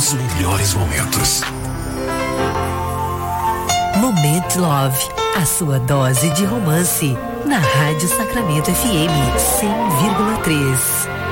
os melhores momentos. Moment Love, a sua dose de romance, na Rádio Sacramento FM 100,3.